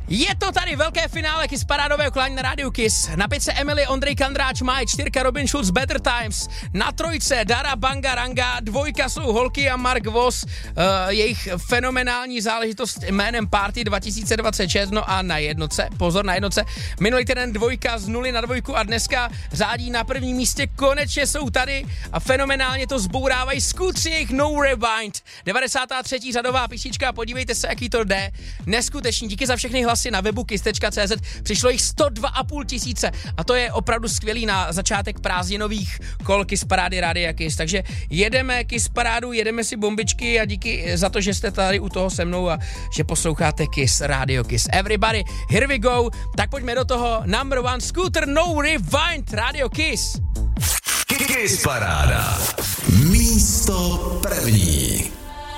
Je to tady velké finále Kiss parádového klání na rádiu Kiss. Na 5 Emily, Ondrej Kandráč, Maj, 4 Robin Schulz, Better Times. Na 3 Dara Bangaranga, 2 jsou Holky a Mark Voss, jejich fenomenální záležitost jménem Party 2026. No a na jednotce, pozor na jednotce, minulý týden 2 z 0 na 2 a dneska řádí na prvním místě, konečně jsou tady a fenomenálně to zbourávají skutři jejich No Rewind. 93. řadová písnička, podívejte se, jaký to jde. Neskutečný, díky za všechny hlasy na webu kiss.cz, přišlo jich 102,5 tisíce a to je opravdu skvělý na začátek prázdninových kol Kiss parády Rádia Kiss, takže jedeme Kiss parádu, jedeme si bombičky a díky za to, že jste tady u toho se mnou a že posloucháte Kiss Radio Kiss. Everybody, here we go, tak pojďme do toho, number 1 Scooter No Rewind, Radio Kiss. Kiss paráda, místo první.